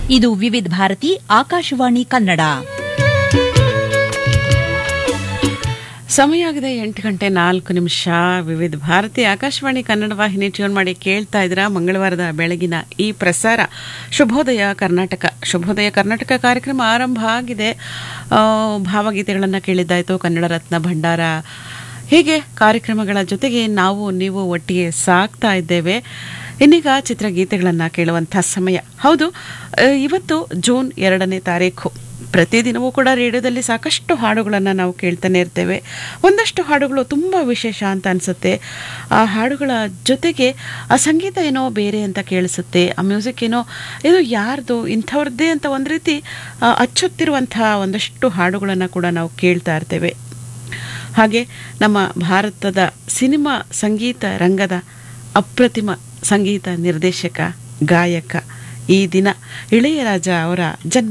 ಇದು ವಿವಿಧ ಭಾರತಿ ಆಕಾಶವಾಣಿ ಕನ್ನಡ. ಸಮಯ ಆಗಿದೆ 8:04. ವಿವಿಧ ಭಾರತಿ ಆಕಾಶವಾಣಿ ಕನ್ನಡ ವಾಹಿನಿ ಟ್ಯೂನ್ ಮಾಡಿ ಕೇಳ್ತಾ ಇದ್ದೀರಾ. ಮಂಗಳವಾರದ ಬೆಳಗಿನ ಈ ಪ್ರಸಾರ ಶುಭೋದಯ ಕರ್ನಾಟಕ. ಶುಭೋದಯ ಕರ್ನಾಟಕ ಕಾರ್ಯಕ್ರಮ ಆರಂಭ ಆಗಿದೆ. ಭಾವಗೀತೆಗಳನ್ನು ಕೇಳಿದ್ದಾಯಿತು, ಕನ್ನಡ ರತ್ನ ಭಂಡಾರ, ಹೀಗೆ ಕಾರ್ಯಕ್ರಮಗಳ ಜೊತೆಗೆ ನಾವು ನೀವು ಒಟ್ಟಿಗೆ ಸಾಗ್ತಾ ಇದ್ದೇವೆ. ಇನ್ನೀಗ ಚಿತ್ರಗೀತೆಗಳನ್ನು ಕೇಳುವಂಥ ಸಮಯ. ಹೌದು, ಇವತ್ತು ಜೂನ್ 2ನೇ ತಾರೀಖು. ಪ್ರತಿದಿನವೂ ಕೂಡ ರೇಡಿಯೋದಲ್ಲಿ ಸಾಕಷ್ಟು ಹಾಡುಗಳನ್ನು ನಾವು ಕೇಳ್ತಾನೆ ಇರ್ತೇವೆ. ಒಂದಷ್ಟು ಹಾಡುಗಳು ತುಂಬ ವಿಶೇಷ ಅಂತ ಅನಿಸುತ್ತೆ. ಆ ಹಾಡುಗಳ ಜೊತೆಗೆ ಆ ಸಂಗೀತ ಏನೋ ಬೇರೆ ಅಂತ ಕೇಳಿಸುತ್ತೆ. ಆ ಮ್ಯೂಸಿಕ್ ಏನೋ ಇದು ಯಾರ್ದು, ಇಂಥವ್ರದ್ದೇ ಅಂತ ಒಂದು ರೀತಿ ಅಚ್ಚೊತ್ತಿರುವಂಥ ಒಂದಷ್ಟು ಹಾಡುಗಳನ್ನು ಕೂಡ ನಾವು ಕೇಳ್ತಾ ಇರ್ತೇವೆ. ಹಾಗೆ ನಮ್ಮ ಭಾರತದ ಸಿನಿಮಾ ಸಂಗೀತ ರಂಗದ ಅಪ್ರತಿಮ ಸಂಗೀತ ನಿರ್ದೇಶಕ, ಗಾಯಕ, ಈ ದಿನ ಇಳೆಯರಾಜ ಅವರ ಜನ್ಮ